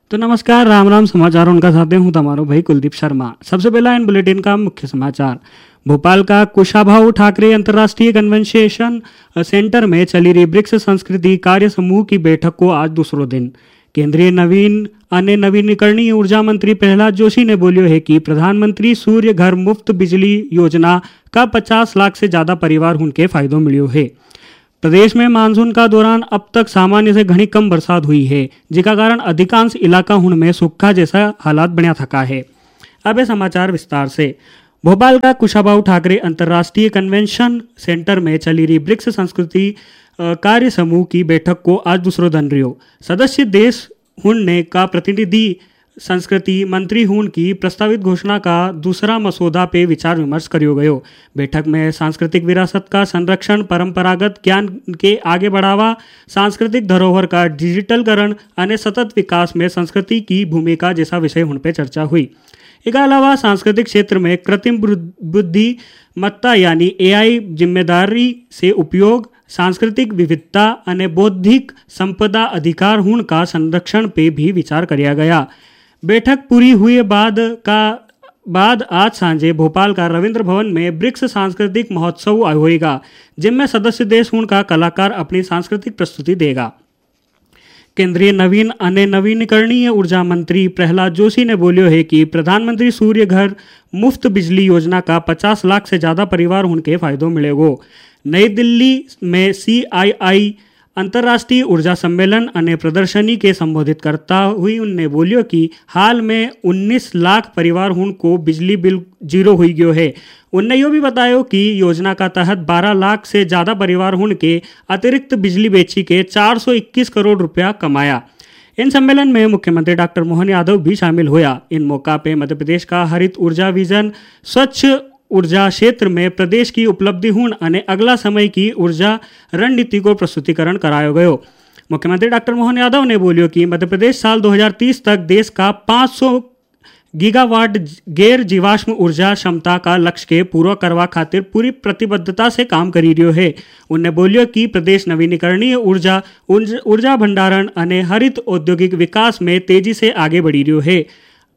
तो नमस्कार, राम राम समाचारों का साथ हूँ तमारो भाई कुलदीप शर्मा। सबसे पहला इन बुलेटिन का मुख्य समाचार। भोपाल का कुशाभाऊ ठाकरे अंतर्राष्ट्रीय कन्वेंशन सेंटर में चली रही ब्रिक्स संस्कृति कार्य समूह की बैठक को आज दूसरो दिन केंद्रीय नवीनीकरणीय ऊर्जा मंत्री प्रहलाद जोशी ने बोलियो है कि प्रधानमंत्री सूर्य घर मुफ्त बिजली योजना का 50 लाख से ज्यादा परिवार उनके फायदों मिलियो है। प्रदेश में मानसून का दौरान अब तक सामान्य से घनी कम बरसात हुई है, जिसका कारण अधिकांश इलाका हुन में सूखा जैसा हालात बना थका है। अब ये समाचार विस्तार से। भोपाल का कुशाभाऊ ठाकरे अंतर्राष्ट्रीय कन्वेंशन सेंटर में चली रही ब्रिक्स संस्कृति कार्य समूह की बैठक को आज दूसरो दिन रियो। सदस्य देश हुन ने का प्रतिनिधि संस्कृति मंत्री हुन की प्रस्तावित घोषणा का दूसरा मसौदा पे विचार विमर्श करियो गयो। बैठक में सांस्कृतिक विरासत का संरक्षण, परंपरागत ज्ञान के आगे बढ़ावा, सांस्कृतिक धरोहर का डिजिटलकरण और सतत विकास में संस्कृति की भूमिका जैसा विषय हुन पे चर्चा हुई। इसके अलावा सांस्कृतिक क्षेत्र में कृत्रिम बुद्धिमत्ता यानी एआई जिम्मेदारी से उपयोग, सांस्कृतिक विविधता और बौद्धिक संपदा अधिकार हुन का संरक्षण पे भी विचार किया गया। बैठक पूरी हुए बाद आज सांझे भोपाल का रविंद्र भवन में ब्रिक्स सांस्कृतिक महोत्सव होएगा, जिनमें सदस्य देश उनका कलाकार अपनी सांस्कृतिक प्रस्तुति देगा। केंद्रीय नवीनीकरणीय ऊर्जा मंत्री प्रहलाद जोशी ने बोलियो है कि प्रधानमंत्री सूर्य घर मुफ्त बिजली योजना का 50 लाख से ज्यादा परिवार उनके फायदों मिलेगो। नई दिल्ली में CII अंतर्राष्ट्रीय ऊर्जा सम्मेलन और प्रदर्शनी के संबोधित करता हुई उनने बोलियो कि हाल में 19 लाख परिवार को बिजली बिल जीरो हुई गयो है। उनने यो भी बताया कि योजना का तहत 12 लाख से ज़्यादा परिवार के अतिरिक्त बिजली बेची के 421 करोड़ रुपया कमाया। इन सम्मेलन में मुख्यमंत्री डॉक्टर मोहन यादव भी शामिल हुआ। इन मौका पे मध्य प्रदेश का हरित ऊर्जा विजन, स्वच्छ ऊर्जा क्षेत्र में प्रदेश की उपलब्धि हुन और अगला समय की ऊर्जा रणनीति को प्रस्तुतिकरण करायो गयो। मुख्यमंत्री डॉक्टर मोहन यादव ने बोलियो कि मध्य प्रदेश साल 2030 तक देश का 500 गीगावाट गैर जीवाश्म ऊर्जा क्षमता का लक्ष्य के पूरा करवा खातिर पूरी प्रतिबद्धता से काम करी रही है। उन्हें बोलियो कि प्रदेश नवीनीकरणीय ऊर्जा भंडारण और हरित औद्योगिक विकास में तेजी से आगे बढ़ी रही है।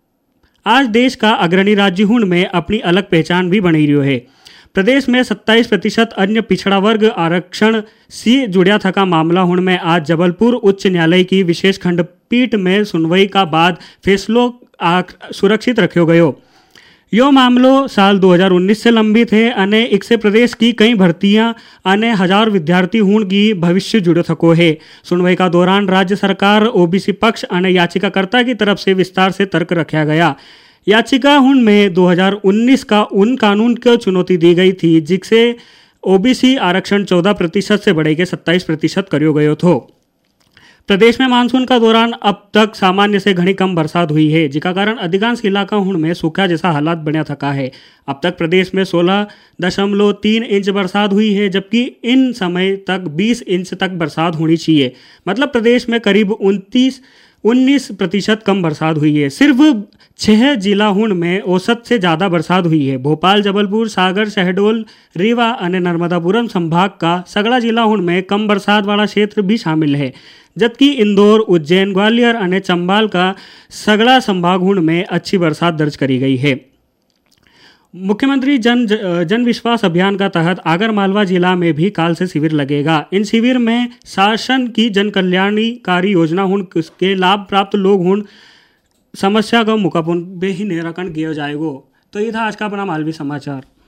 आज देश का अग्रणी राज्य हुन में अपनी अलग पहचान भी बनी रही है। प्रदेश में 27% अन्य पिछड़ा वर्ग आरक्षण से जुड़ा थका मामला हुन में आज जबलपुर उच्च न्यायालय की विशेष खंडपीठ में सुनवाई का बाद फैसलों सुरक्षित रखो गयो। यो मामलो साल 2019 से लंबित है और इससे प्रदेश की कई भर्तियां और हजार विद्यार्थी हुन की भविष्य जुड़ो थको है। सुनवाई का दौरान राज्य सरकार, OBC पक्ष और याचिकाकर्ता की तरफ से विस्तार से तर्क रखा गया। याचिका हुन में 2019 का उन कानून को चुनौती दी गई थी जिससे OBC आरक्षण 14% से बढ़े 27% करो गयो थो। प्रदेश में मानसून का दौरान अब तक सामान्य से घनी कम बरसात हुई है, जिसका कारण अधिकांश इलाका में सूखा जैसा हालात बना थका है। अब तक प्रदेश में 16.3 इंच बरसात हुई है, जबकि इन समय तक 20 इंच तक बरसात होनी चाहिए। मतलब प्रदेश में करीब 19% कम बरसात हुई है। सिर्फ 6 जिला हुन में औसत से ज़्यादा बरसात हुई है। भोपाल, जबलपुर, सागर, शहडोल, रीवा और नर्मदापुरम संभाग का सगड़ा जिला हुन में कम बरसात वाला क्षेत्र भी शामिल है, जबकि इंदौर, उज्जैन, ग्वालियर और चंबाल का सगड़ा संभाग हुन में अच्छी बरसात दर्ज करी गई है। मुख्यमंत्री जन विश्वास अभियान का तहत आगर मालवा जिला में भी काल से शिविर लगेगा। इन शिविर में शासन की जन कल्याणकारी योजना हुन के लाभ प्राप्त लोग हुन समस्या का मुकाबले ही निराकरण किया जाएगा। तो ये था आज का अपना मालवी समाचार।